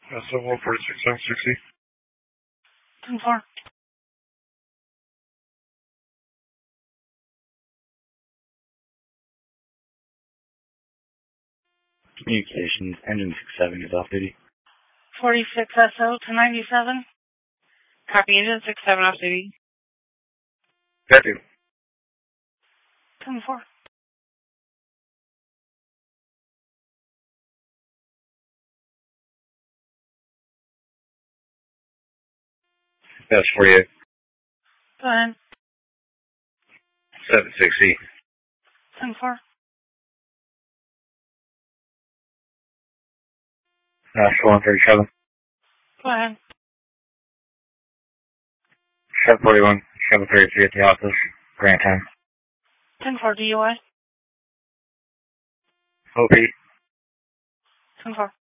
So 146, 760. 10-4. Communications, engine 67 is off duty. 46 SO to 97. Copy, engine 67 off duty. Got you. 10-4. That's 48. Go ahead. 760. 10-4. 137. Go ahead. 741, 733 at the office. Grant time. 10-4 DUI. OP. 10-4.